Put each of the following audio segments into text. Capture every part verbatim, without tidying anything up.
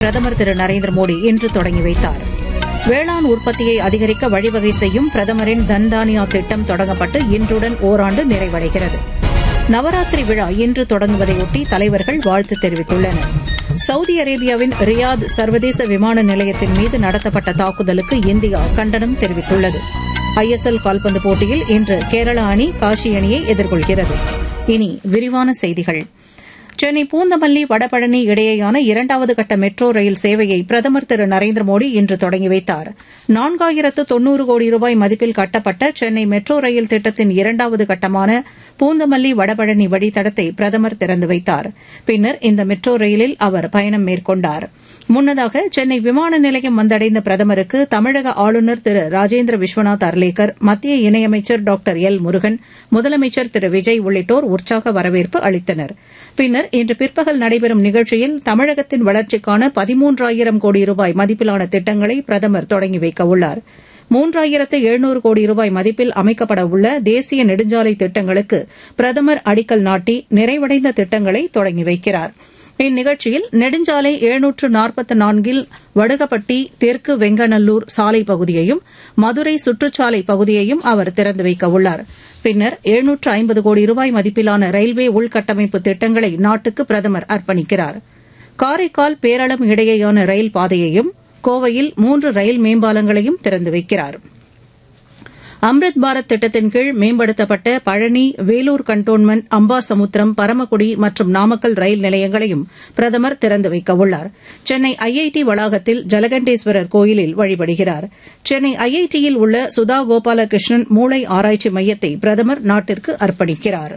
பிரதமர் திரு நரேந்திர மோடி இன்று தொடங்கி வைத்தார். வேளாண் உற்பத்தியை அதிகரிக்க வழிவகை செய்யும் பிரதமரின் தன்தானியா திட்டம் தொடங்கப்பட்டு இன்றுடன் ஓராண்டு நிறைவடைகிறது. நவராத்திரி விழா இன்று தொடங்குவதையொட்டி தலைவர்கள் வாழ்த்து தெரிவித்துள்ளனர். சவுதி அரேபியாவின் ரியாத் சர்வதேச விமான நிலையத்தின் மீது நடத்தப்பட்ட தாக்குதலுக்கு இந்தியா கண்டனம் தெரிவித்துள்ளது. ஐ எஸ் எல் கால்பந்து போட்டியில் இன்று கேரள அணி காஷி அணியை எதிர்கொள்கிறது. இனி விரிவான செய்திகள். சென்னை பூந்தமல்லி வடபழனி இடையேயான இரண்டாவது கட்ட மெட்ரோ ரயில் சேவையை பிரதமர் திரு நரேந்திர மோடி இன்று தொடங்கி வைத்தார். நான்காயிரத்து தொன்னூறு கோடி ரூபாய் மதிப்பில் கட்டப்பட்ட சென்னை மெட்ரோ ரயில் திட்டத்தின் இரண்டாவது கட்டமான பூந்தமல்லி வடபழனி வழித்தடத்தை பிரதமர் திறந்து வைத்தார். பின்னர் இந்த மெட்ரோ ரயிலில் அவர் பயணம் மேற்கொண்டார். முன்னதாக சென்னை விமான நிலையம் வந்தடைந்த பிரதமருக்கு தமிழக ஆளுநர் திரு ராஜேந்திர விஸ்வநாத் அர்லேக்கர், மத்திய இணையமைச்சர் டாக்டர் எல் முருகன், முதலமைச்சர் திரு விஜய் உள்ளிட்டோர் உற்சாக வரவேற்பு அளித்தனர். பின்னர் இன்று பிற்பகல் நடைபெறும் நிகழ்ச்சியில் தமிழகத்தின் வளர்ச்சிக்கான பதிமூன்றாயிரம் கோடி ரூபாய் மதிப்பிலான திட்டங்களை பிரதமர் தொடங்கி வைக்கவுள்ளார். மூன்றாயிரத்து எழுநூறு கோடி ரூபாய் மதிப்பில் அமைக்கப்படவுள்ள தேசிய நெடுஞ்சாலை திட்டங்களுக்கு பிரதமர் அடிக்கல் நாட்டி நிறைவடைந்த திட்டங்களை தொடங்கி வைக்கிறார். இந்நிகழ்ச்சியில் நெடுஞ்சாலை எழுநூற்று நாற்பத்து நான்கில் வடுகப்பட்டி தெற்கு வெங்கநல்லூர் சாலை பகுதியையும் மதுரை சுற்றுச்சாலை பகுதியையும் அவர் திறந்து வைக்கவுள்ளார். பின்னர் எழுநூற்று ஐம்பது கோடி ரூபாய் மதிப்பிலான ரயில்வே உள்கட்டமைப்பு திட்டங்களை நாட்டுக்கு பிரதமர் அர்ப்பணிக்கிறார். காரைக்கால் பேரளம் இடையேயான ரயில் பாதையையும் கோவையில் மூன்று ரயில் மேம்பாலங்களையும் திறந்து வைக்கிறார். அம்ரித் பாரத் திட்டத்தின் கீழ் மேம்படுத்தப்பட்ட பழனி, வேலூர் கண்டோன்மெண்ட், அம்பாசமுத்திரம், பரமக்குடி மற்றும் நாமக்கல் ரயில் நிலையங்களையும் பிரதமர் திறந்து வைக்கவுள்ளார். சென்னை ஐ ஐ டி வளாகத்தில் ஜலகண்டேஸ்வரர் கோயிலில் வழிபடுகிறார். சென்னை ஐ ஐ டியில் உள்ள சுதா கோபாலகிருஷ்ணன் மூளை ஆராய்ச்சி மையத்தை பிரதமர் நாட்டிற்கு அர்ப்பணிக்கிறார்.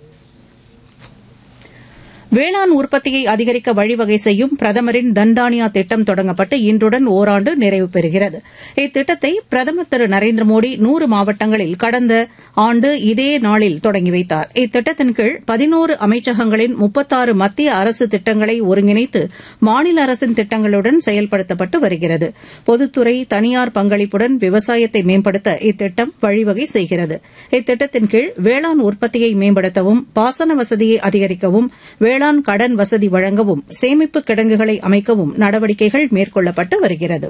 வேளாண் உற்பத்தியை அதிகரிக்க வழிவகை செய்யும் பிரதமரின் தன்தானியா திட்டம் தொடங்கப்பட்டு இன்றுடன் ஓராண்டு நிறைவு பெறுகிறது. இத்திட்டத்தை பிரதமர் திரு நரேந்திர மோடி நூறு மாவட்டங்களில் கடந்த ஆண்டு இதே நாளில் தொடங்கி வைத்தார். இத்திட்டத்தின் கீழ் பதினோரு அமைச்சகங்களின் முப்பத்தாறு மத்திய அரசு திட்டங்களை ஒருங்கிணைத்து மாநில அரசின் திட்டங்களுடன் செயல்படுத்தப்பட்டு வருகிறது. பொதுத்துறை, தனியார் பங்களிப்புடன் விவசாயத்தை மேம்படுத்த இத்திட்டம் வழிவகை செய்கிறது. இத்திட்டத்தின் கீழ் வேளாண் உற்பத்தியை மேம்படுத்தவும், பாசன வசதியை அதிகரிக்கவும், வேளாண் கடன் வசதி வழங்கவும், சேமிப்பு கிடங்குகளை அமைக்கவும் நடவடிக்கைகள் மேற்கொள்ளப்பட்டு வருகிறது.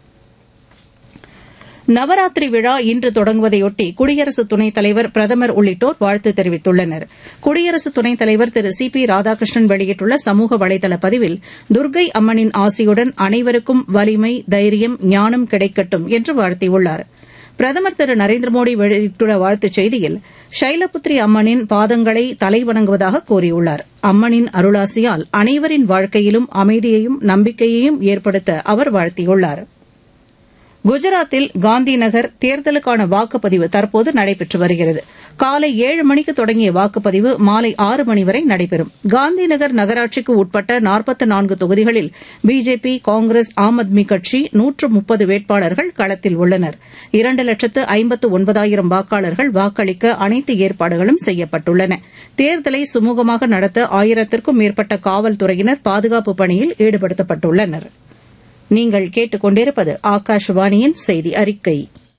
நவராத்திரி விழா இன்று தொடங்குவதையொட்டி குடியரசு துணைத் தலைவர், பிரதமர் உள்ளிட்டோர் வாழ்த்து தெரிவித்துள்ளனர். குடியரசு துணைத் தலைவர் திரு சி பி ராதாகிருஷ்ணன் வெளியிட்டுள்ள சமூக வலைதள பதிவில், துர்க்கை அம்மனின் ஆசியுடன் அனைவருக்கும் வலிமை, தைரியம், ஞானம் கிடைக்கட்டும் என்று வாழ்த்தியுள்ளார். பிரதமர் திரு நரேந்திர மோடி வெளியிட்டுள்ள வாழ்த்துச் செய்தியில், ஷைலபுத்ரி அம்மனின் பாதங்களை தலை வணங்குவதாக கூறியுள்ளார். அம்மனின் அருளாசியால் அனைவரின் வாழ்க்கையிலும் அமைதியையும் நம்பிக்கையையும் ஏற்படுத்த அவர் வாழ்த்தியுள்ளார். குஜராத்தில் காந்தி நகர் தேர்தலுக்கான வாக்குப்பதிவு தற்போது நடைபெற்று வருகிறது. காலை ஏழு மணிக்கு தொடங்கிய வாக்குப்பதிவு மாலை ஆறு மணி வரை நடைபெறும். காந்தி நகர் நகராட்சிக்கு உட்பட்ட நாற்பத்து நான்கு தொகுதிகளில் பிஜேபி, காங்கிரஸ், ஆம் ஆத்மி கட்சி நூற்று முப்பது வேட்பாளர்கள் களத்தில் உள்ளனர். இரண்டு லட்சத்து ஐம்பத்து ஒன்பதாயிரம் வாக்காளர்கள் வாக்களிக்க அனைத்து ஏற்பாடுகளும் செய்யப்பட்டுள்ளன. தேர்தலை சுமூகமாக நடத்த ஆயிரத்திற்கும் மேற்பட்ட காவல்துறையினர் பாதுகாப்பு பணியில் ஈடுபடுத்தப்பட்டுள்ளனா். நீங்கள் கேட்டுக் கொண்டிருப்பது ஆகாஷவாணியின் செய்தி அறிக்கை.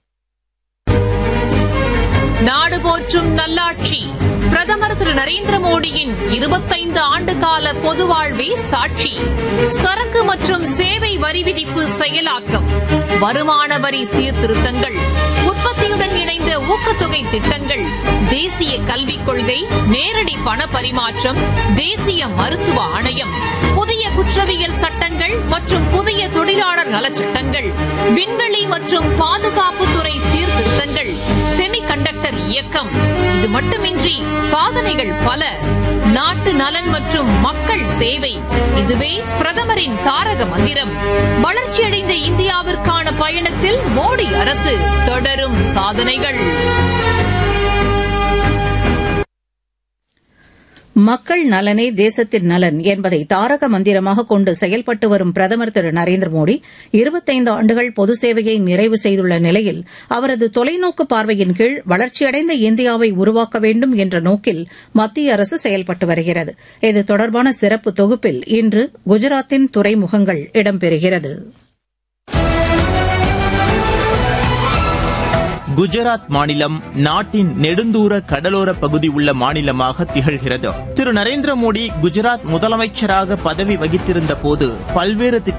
நாடு போற்றும் நல்லாட்சி பிரதமர் திரு நரேந்திர மோடியின் இருபத்தைந்து ஆண்டுகால பொது வாழ்வே சாட்சி. சரக்கு மற்றும் சேவை வரி விதிப்பு செயலாக்கம், வருமான வரி சீர்திருத்தங்கள், உற்பத்தியுடன் இணைந்த ஊக்கத்தொகை திட்டங்கள், தேசிய கல்விக் கொள்கை, நேரடி பண பரிமாற்றம், தேசிய மருத்துவ ஆணையம், புதிய குற்றவியல் சட்டங்கள் மற்றும் புதிய தொழிலாளர் நலச்சட்டங்கள், விண்வெளி மற்றும் பாதுகாப்புத்துறை சீர்திருத்தங்கள், செமி கண்டக்டர் இயக்கம். இது மட்டுமின்றி சாதனைகள் பல. நாட்டு நலன் மற்றும் மக்கள் சேவை, இதுவே பிரதமரின் தாரக மந்திரம். வளர்ச்சியடைந்த இந்தியாவிற்கான பயணத்தில் மோடி அரசு தொடரும் சாதனைகள். மக்கள் நலனே தேசத்தின் நலன் என்பதை தாரக மந்திரமாக கொண்டு செயல்பட்டு வரும் பிரதமர் திரு நரேந்திர மோடி இருபத்தைந்து ஆண்டுகள் பொது சேவையை நிறைவு செய்துள்ள நிலையில் அவரது தொலைநோக்கு பார்வையின் கீழ் வளர்ச்சியடைந்த இந்தியாவை உருவாக்க வேண்டும் என்ற நோக்கில் மத்திய அரசு செயல்பட்டு வருகிறது. இது தொடர்பான சிறப்பு தொகுப்பில் இன்று குஜராத்தின் துறைமுகங்கள் இடம்பெறுகிறது. குஜராத் மாநிலம் நாட்டின் நெடுந்தூர கடலோர பகுதி உள்ள மாநிலமாக திகழ்கிறது. திரு நரேந்திர மோடி குஜராத் முதலமைச்சராக பதவி வகித்திருந்த போது பல்வேறு